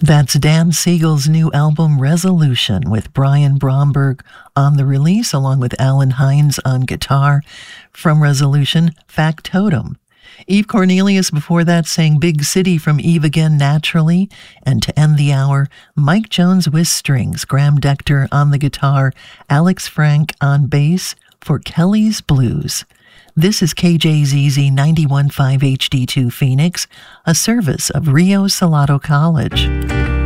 That's Dan Siegel's new album, Resolution, with Brian Bromberg on the release, along with Alan Hines on guitar. From Resolution, Factotum. Eve Cornelius before that sang Big City from Eve Again Naturally. And to end the hour, Mike Jones with strings, Graham Dector on the guitar, Alex Frank on bass for Kelly's Blues. This is KJZZ 91.5 HD2 Phoenix, a service of Rio Salado College.